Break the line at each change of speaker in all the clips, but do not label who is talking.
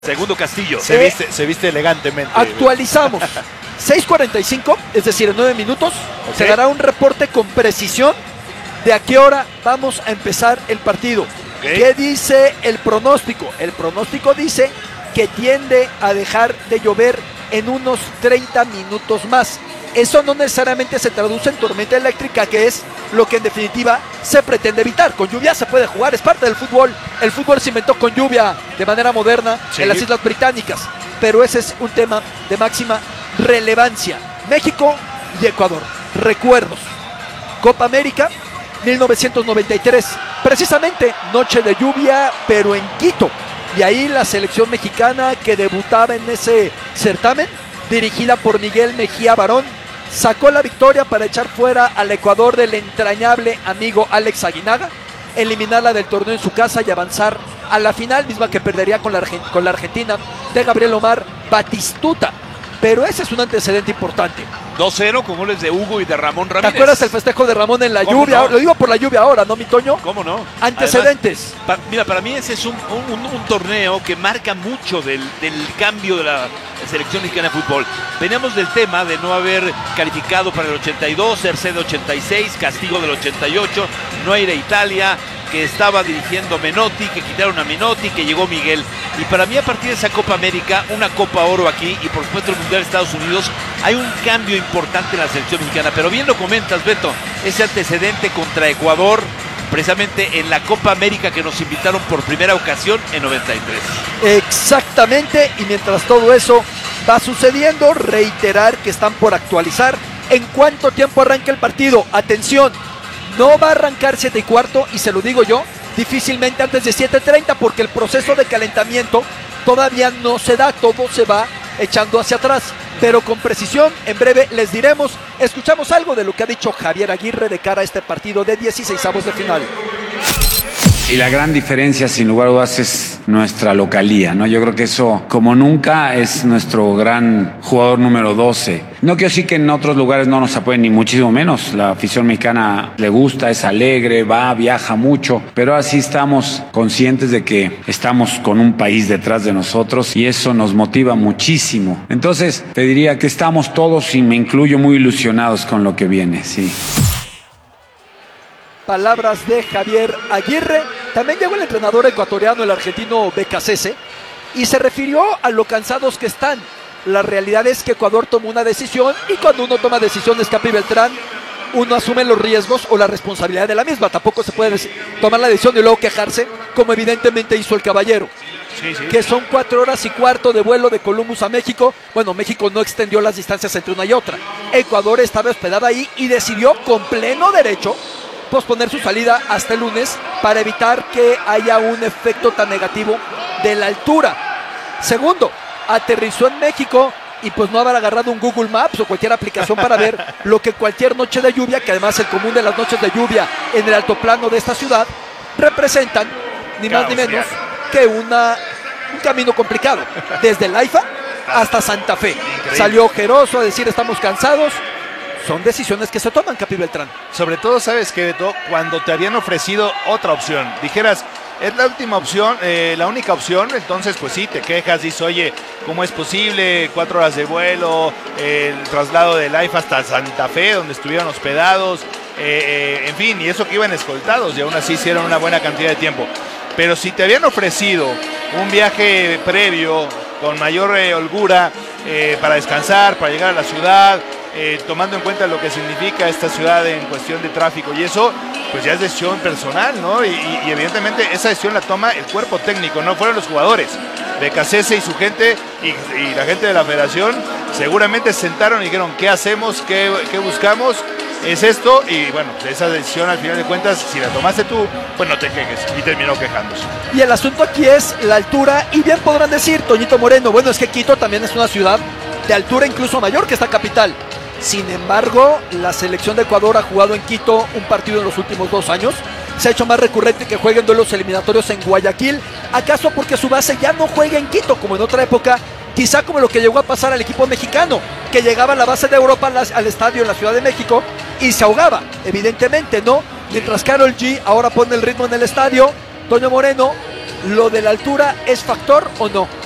Segundo Castillo.
Se viste elegantemente.
Actualizamos. 6:45, es decir, en 9 minutos, se dará un reporte con precisión de a qué hora vamos a empezar el partido. ¿Qué dice el pronóstico? El pronóstico dice que tiende a dejar de llover en unos 30 minutos más. Eso no necesariamente se traduce en tormenta eléctrica, que es lo que en definitiva se pretende evitar. Con lluvia se puede jugar, es parte del fútbol. El fútbol se inventó con lluvia de manera moderna en las Islas Británicas, pero ese es un tema de máxima relevancia. México y Ecuador. Recuerdos. Copa América 1993, precisamente noche de lluvia, pero en Quito. Y ahí la selección mexicana que debutaba en ese certamen, dirigida por Miguel Mejía Barón, sacó la victoria para echar fuera al Ecuador del entrañable amigo Alex Aguinaga, eliminarla del torneo en su casa y avanzar a la final, misma que perdería con la Argentina de Gabriel Omar Batistuta. Pero ese es un antecedente importante.
2-0 con goles de Hugo y de Ramón Ramírez.
¿Te acuerdas el festejo de Ramón en la lluvia?
No?
Lo digo por la lluvia ahora, ¿no, mi Toño?
¿Cómo no?
Antecedentes.
Además, mira, para mí ese es un torneo que marca mucho del cambio de la selección mexicana de fútbol. Veníamos del tema de no haber calificado para el 82, Cerceda 86, Castigo del 88, no ir a Italia, que estaba dirigiendo Menotti, que quitaron a Menotti, que llegó Miguel. Y para mí, a partir de esa Copa América, una Copa Oro aquí y por supuesto el Mundial de Estados Unidos, hay un cambio importante en la selección mexicana. Pero bien lo comentas, Beto, ese antecedente contra Ecuador, precisamente en la Copa América que nos invitaron por primera ocasión en 93.
Exactamente, y mientras todo eso va sucediendo, reiterar que están por actualizar en cuánto tiempo arranca el partido. Atención, no va a arrancar 7:15, y se lo digo yo, difícilmente antes de 7:30, porque el proceso de calentamiento todavía no se da, todo se va echando hacia atrás, pero con precisión, en breve les diremos. Escuchamos algo de lo que ha dicho Javier Aguirre de cara a este partido de 16avos de final.
Y la gran diferencia, sin lugar a dudas, es nuestra localía, ¿no? Yo creo que eso, como nunca, es nuestro gran jugador número 12. No quiero decir que en otros lugares no nos apoyen, ni muchísimo menos. La afición mexicana le gusta, es alegre, viaja mucho, pero así estamos conscientes de que estamos con un país detrás de nosotros y eso nos motiva muchísimo. Entonces, te diría que estamos todos, y me incluyo, muy ilusionados con lo que viene, sí.
Palabras de Javier Aguirre. También llegó el entrenador ecuatoriano, el argentino Becasese, y se refirió a lo cansados que están. La realidad es que Ecuador tomó una decisión, y cuando uno toma decisiones, Capi Beltrán, uno asume los riesgos o la responsabilidad de la misma. Tampoco se puede tomar la decisión y luego quejarse, como evidentemente hizo el caballero. Sí. Que son 4 horas y cuarto de vuelo de Columbus a México. Bueno, México no extendió las distancias entre una y otra. Ecuador estaba hospedada ahí y decidió con pleno derecho posponer su salida hasta el lunes para evitar que haya un efecto tan negativo de la altura. Segundo, aterrizó en México y pues no habrá agarrado un Google Maps o cualquier aplicación para ver lo que cualquier noche de lluvia, que además el común de las noches de lluvia en el altiplano de esta ciudad, representan ni más ni menos que un camino complicado, desde el AIFA hasta Santa Fe. Increíble. Salió ojeroso a decir estamos cansados. Son decisiones que se toman, Capi Beltrán.
Sobre todo, ¿sabes qué, Beto? Cuando te habían ofrecido otra opción, dijeras, es la última opción, la única opción, entonces pues sí, te quejas, dices, oye, ¿cómo es posible? 4 horas de vuelo, el traslado del AIFA hasta Santa Fe, donde estuvieron hospedados, en fin, y eso que iban escoltados, y aún así hicieron una buena cantidad de tiempo. Pero si te habían ofrecido un viaje previo, con mayor holgura, para descansar, para llegar a la ciudad, tomando en cuenta lo que significa esta ciudad en cuestión de tráfico y eso, pues ya es decisión personal, ¿no? Y evidentemente esa decisión la toma el cuerpo técnico, no fueron los jugadores. Becasese y su gente y la gente de la federación seguramente se sentaron y dijeron, ¿qué hacemos? ¿Qué buscamos? Es esto, y bueno, esa decisión al final de cuentas, si la tomaste tú, pues no te quejes, y terminó quejándose.
Y el asunto aquí es la altura, y bien podrán decir, Toñito Moreno, bueno, es que Quito también es una ciudad de altura incluso mayor que esta capital. Sin embargo, la selección de Ecuador ha jugado en Quito un partido en los últimos 2 años. Se ha hecho más recurrente que jueguen duelos eliminatorios en Guayaquil. ¿Acaso porque su base ya no juega en Quito como en otra época? Quizá como lo que llegó a pasar al equipo mexicano, que llegaba a la base de Europa al estadio en la Ciudad de México y se ahogaba, evidentemente, ¿no? Mientras Karol G ahora pone el ritmo en el estadio. Toño Moreno, ¿lo de la altura es factor o no?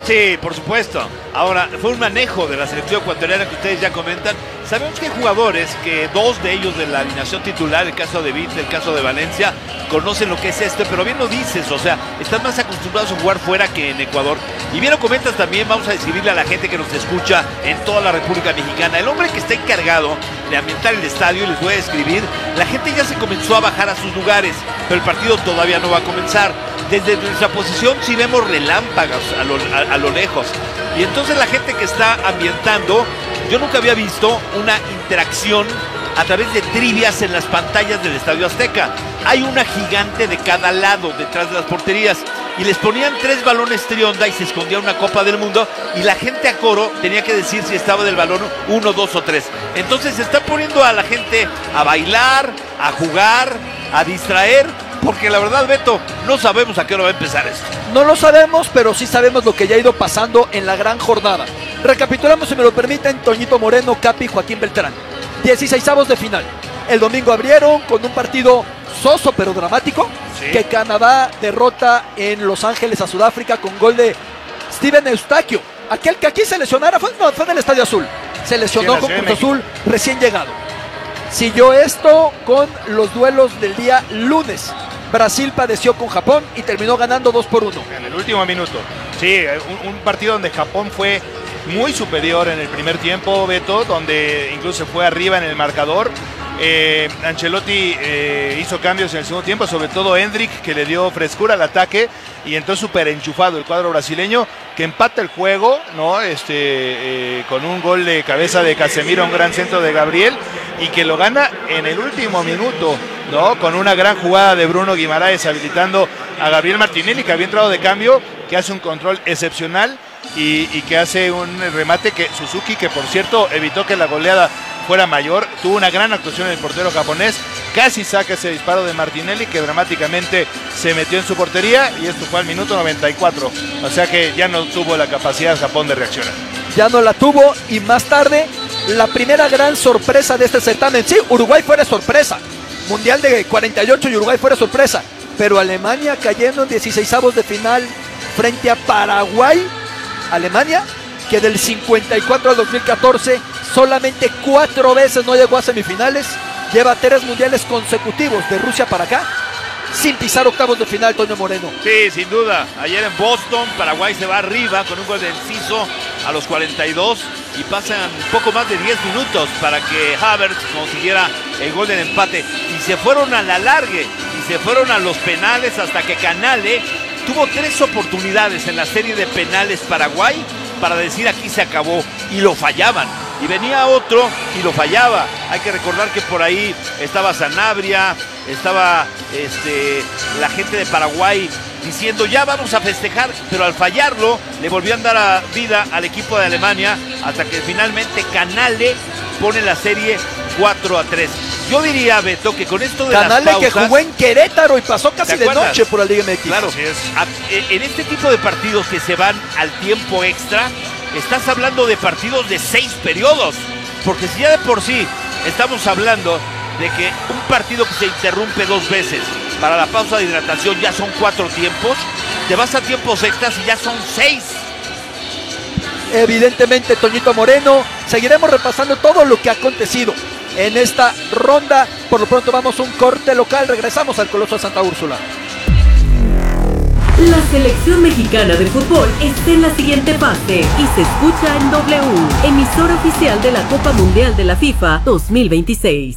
Sí, por supuesto. Ahora, fue un manejo de la selección ecuatoriana que ustedes ya comentan. Sabemos que hay jugadores, que dos de ellos de la alineación titular, el caso de Vite, el caso de Valencia, conocen lo que es esto, pero bien lo dices, o sea, están más acostumbrados a jugar fuera que en Ecuador. Y bien lo comentas también, vamos a describirle a la gente que nos escucha en toda la República Mexicana. El hombre que está encargado de ambientar el estadio, y les voy a describir, la gente ya se comenzó a bajar a sus lugares, pero el partido todavía no va a comenzar. Desde nuestra posición sí vemos relámpagos a lo lejos. Y entonces la gente que está ambientando, yo nunca había visto una interacción a través de trivias en las pantallas del Estadio Azteca. Hay una gigante de cada lado detrás de las porterías. Y les ponían 3 balones trionda y se escondía una Copa del Mundo. Y la gente a coro tenía que decir si estaba del balón 1, 2 o 3. Entonces se está poniendo a la gente a bailar, a jugar, a distraer. Porque la verdad, Beto, no sabemos a qué hora va a empezar esto.
No lo sabemos, pero sí sabemos lo que ya ha ido pasando en la gran jornada. Recapitulamos, si me lo permiten, Toñito Moreno, Capi, Joaquín Beltrán. 16avos de final. El domingo abrieron con un partido soso pero dramático. Sí. Que Canadá derrota en Los Ángeles a Sudáfrica con gol de Steven Eustaquio. Aquel que aquí se lesionara fue en el Estadio Azul. Se lesionó con Cruz Azul recién llegado. Siguió esto con los duelos del día lunes. Brasil padeció con Japón y terminó ganando 2-1.
En el último minuto. Sí, un partido donde Japón fue muy superior en el primer tiempo, Beto, donde incluso fue arriba en el marcador. Ancelotti hizo cambios en el segundo tiempo, sobre todo Hendrick, que le dio frescura al ataque, y entonces súper enchufado el cuadro brasileño, que empata el juego, ¿no? Con un gol de cabeza de Casemiro, un gran centro de Gabriel, y que lo gana en el último minuto, ¿no? Con una gran jugada de Bruno Guimaraes habilitando a Gabriel Martinelli, que había entrado de cambio, que hace un control excepcional y que hace un remate que Suzuki, que por cierto evitó que la goleada fuera mayor, tuvo una gran actuación en el portero japonés, casi saca ese disparo de Martinelli que dramáticamente se metió en su portería, y esto fue al minuto 94, o sea que ya no tuvo la capacidad Japón de reaccionar.
Ya no la tuvo, y más tarde la primera gran sorpresa de este certamen. Sí, Uruguay fuera sorpresa, Mundial de 48 y Uruguay fuera sorpresa, pero Alemania cayendo en 16avos de final frente a Paraguay. Alemania, que del 54 al 2014 solamente 4 veces no llegó a semifinales, lleva 3 mundiales consecutivos de Rusia para acá sin pisar octavos de final, Toño Moreno.
Sí, sin duda. Ayer en Boston, Paraguay se va arriba con un gol de Enciso a los 42 y pasan poco más de 10 minutos para que Havertz consiguiera el gol del empate, y se fueron a la largue y se fueron a los penales hasta que Canale tuvo 3 oportunidades en la serie de penales Paraguay para decir aquí se acabó, y lo fallaban. Y venía otro y lo fallaba. Hay que recordar que por ahí estaba Sanabria, estaba la gente de Paraguay diciendo ya vamos a festejar, pero al fallarlo le volvían a dar vida al equipo de Alemania, hasta que finalmente Canale pone la serie 4-3. Yo diría, Beto, que con esto de
Canale,
las pausas,
que jugó en Querétaro y pasó casi de noche por la Liga MX.
Claro, en este tipo de partidos que se van al tiempo extra, estás hablando de partidos de 6 periodos, porque si ya de por sí estamos hablando de que un partido que se interrumpe 2 veces para la pausa de hidratación ya son 4 tiempos, te vas a tiempos extras y ya son 6.
Evidentemente, Toñito Moreno, seguiremos repasando todo lo que ha acontecido en esta ronda. Por lo pronto vamos a un corte local, regresamos al Coloso de Santa Úrsula.
La selección mexicana de fútbol está en la siguiente fase y se escucha en W, emisora oficial de la Copa Mundial de la FIFA 2026.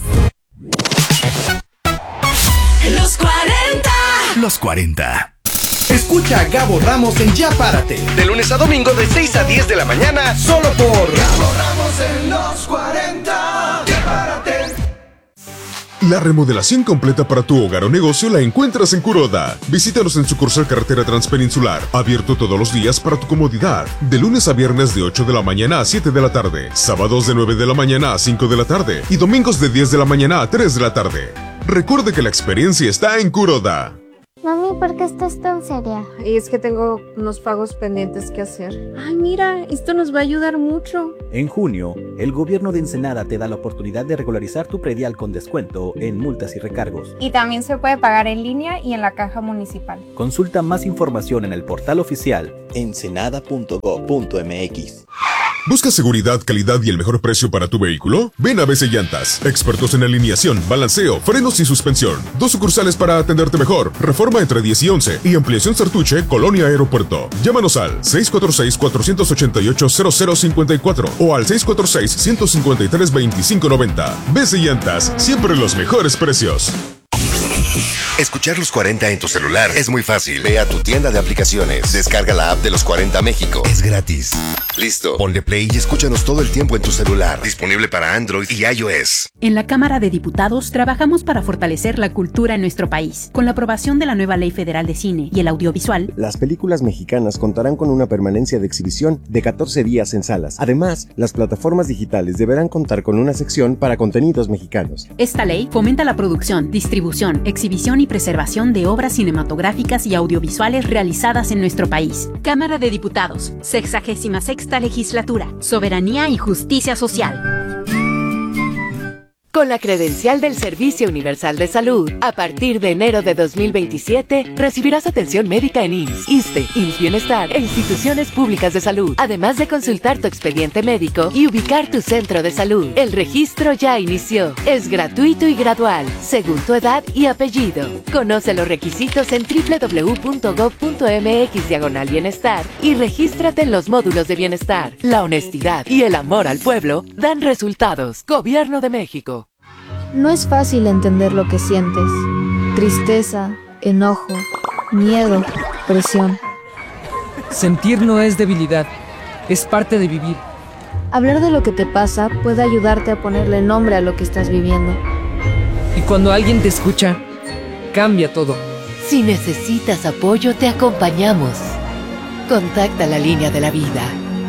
Los 40.
Los 40. Escucha a Gabo Ramos en Ya Párate, de lunes a domingo de 6 a 10 de la mañana, solo por Gabo Ramos en Los 40. Ya Párate.
La remodelación completa para tu hogar o negocio la encuentras en Kuroda. Visítanos en sucursal Carretera Transpeninsular, abierto todos los días para tu comodidad, de lunes a viernes de 8 de la mañana a 7 de la tarde, sábados de 9 de la mañana a 5 de la tarde y domingos de 10 de la mañana a 3 de la tarde. Recuerde que la experiencia está en Kuroda.
Mami, ¿por qué estás tan seria?
Y es que tengo unos pagos pendientes que hacer. Ay, mira, esto nos va a ayudar mucho.
En junio, el gobierno de Ensenada te da la oportunidad de regularizar tu predial con descuento en multas y recargos.
Y también se puede pagar en línea y en la caja municipal.
Consulta más información en el portal oficial
ensenada.gov.mx.
¿Buscas seguridad, calidad y el mejor precio para tu vehículo? Ven a BC Llantas, expertos en alineación, balanceo, frenos y suspensión. 2 sucursales para atenderte mejor. Reforma entre 10 y 11 y ampliación Sartuche, Colonia Aeropuerto. Llámanos al 646-488-0054 o al 646-153-2590. BC Llantas, siempre los mejores precios.
Escuchar Los 40 en tu celular es muy fácil. Ve a tu tienda de aplicaciones, descarga la app de Los 40 México. Es gratis. Listo, ponle play y escúchanos todo el tiempo en tu celular. Disponible para Android y iOS.
En la Cámara de Diputados trabajamos para fortalecer la cultura en nuestro país. Con la aprobación de la nueva Ley Federal de Cine y el Audiovisual,
las películas mexicanas contarán con una permanencia de exhibición de 14 días en salas. Además, las plataformas digitales deberán contar con una sección para contenidos mexicanos.
Esta ley fomenta la producción, distribución, exhibición y preservación de obras cinematográficas y audiovisuales realizadas en nuestro país. Cámara de Diputados, 66ª Legislatura, Soberanía y Justicia Social.
Con la credencial del Servicio Universal de Salud, a partir de enero de 2027, recibirás atención médica en IMSS, ISSSTE, IMSS Bienestar e instituciones públicas de salud, además de consultar tu expediente médico y ubicar tu centro de salud. El registro ya inició. Es gratuito y gradual, según tu edad y apellido. Conoce los requisitos en www.gov.mx/bienestar y regístrate en los módulos de bienestar. La honestidad y el amor al pueblo dan resultados. Gobierno de México.
No es fácil entender lo que sientes. Tristeza, enojo, miedo, presión.
Sentir no es debilidad, es parte de vivir.
Hablar de lo que te pasa puede ayudarte a ponerle nombre a lo que estás viviendo.
Y cuando alguien te escucha, cambia todo.
Si necesitas apoyo, te acompañamos. Contacta la línea de la vida.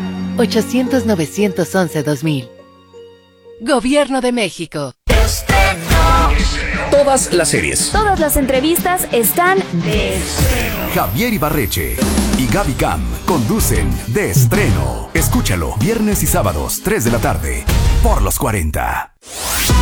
800-911-2000. Gobierno de México.
Todas las series.
Todas las entrevistas están de estreno.
Javier Ibarreche y Gaby Cam conducen De Estreno. Escúchalo viernes y sábados 3 de la tarde por Los 40.